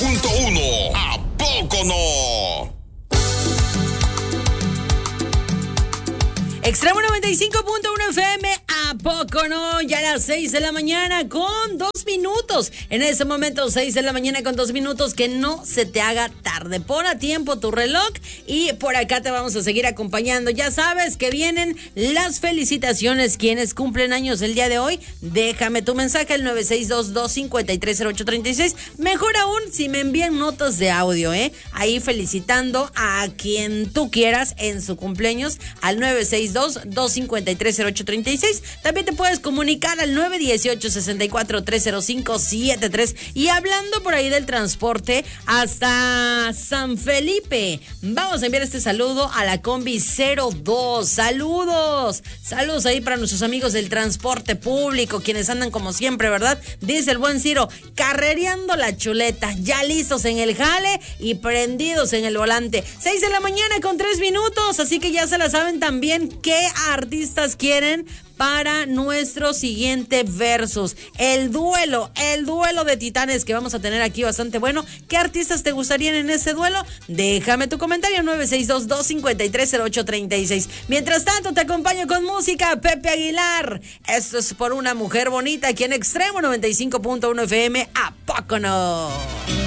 95.1. ¿A poco no? Extremo 95.1 FM, ¿a poco no? Ya a las 6 de la mañana con 2 minutos. En ese momento, 6 de la mañana con 2 minutos, que no se te haga tarde. Pon a tiempo tu reloj y por acá te vamos a seguir acompañando. Ya sabes que vienen las felicitaciones. Quienes cumplen años el día de hoy, déjame tu mensaje al 962-253-0836. Mejor aún si me envían notas de audio, ahí felicitando a quien tú quieras en su cumpleaños al 962-253-0836. También te puedes comunicar al 918-64-305-73. Y hablando por ahí del transporte hasta San Felipe, vamos a enviar este saludo a la Combi 02. Saludos ahí para nuestros amigos del transporte público, quienes andan como siempre, ¿verdad? Dice el buen Ciro, carrereando la chuleta, ya listos en el jale y prendidos en el volante. 6 de la mañana con 3 minutos, así que ya se la saben también qué artistas quieren para nuestro siguiente versus. El duelo de titanes que vamos a tener aquí bastante bueno. ¿Qué artistas te gustarían en ese duelo? Déjame tu comentario 962-253-0836. Mientras tanto, te acompaño con música. Pepe Aguilar. Esto es por una mujer bonita aquí en Extremo 95.1 FM. ¿A poco no?